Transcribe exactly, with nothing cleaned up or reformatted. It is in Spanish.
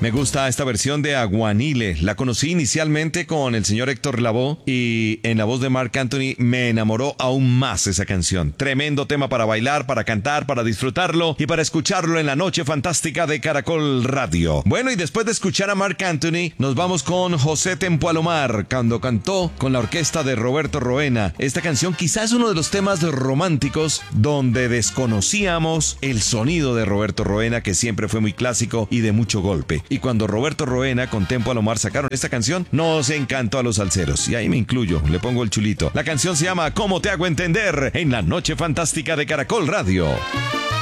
Me gusta esta versión de Aguanile. La conocí inicialmente con el señor Héctor Lavoe y en la voz de Marc Anthony me enamoró aún más esa canción. Tremendo tema para bailar, para cantar, para disfrutarlo y para escucharlo en la noche fantástica de Caracol Radio. Bueno, y después de escuchar a Marc Anthony, nos vamos con José Tempo Alomar, cuando cantó con la orquesta de Roberto Roena. Esta canción quizás es uno de los temas románticos donde desconocíamos el sonido de Roberto Roena, que siempre fue muy clásico y de mucho golpe. Y cuando Roberto Roena con Tempo Alomar sacaron esta canción, nos encantó a los salseros. Y ahí me incluyo, le pongo el chulito. La canción se llama ¿Cómo te hago entender? En la noche fantástica de Caracol Radio.